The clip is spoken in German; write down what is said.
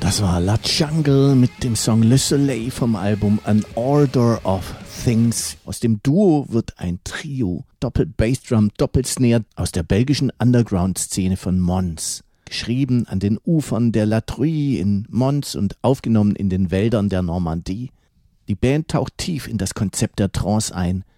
Das war La Jungle mit dem Song Le Soleil vom Album An Order of Things. Aus dem Duo wird ein Trio, Doppel-Bassdrum, Doppelsnare aus der belgischen Underground-Szene von Mons. Geschrieben an den Ufern der La Truie in Mons und aufgenommen in den Wäldern der Normandie. Die Band taucht tief in das Konzept der Trance ein,